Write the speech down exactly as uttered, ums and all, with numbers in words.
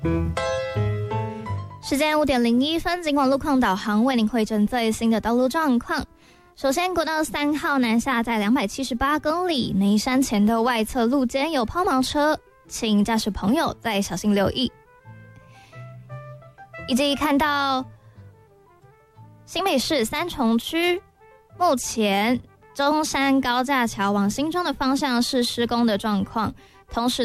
时间五点零一分，尽管路况导航为您汇整最新的道路状况。首先，国道三号南下在两百七十八公里，内山前的外侧路肩有抛锚车，请驾驶朋友再小心留意。以及看到新北市三重区，目前中山高架桥往新庄的方向是施工的状况，同时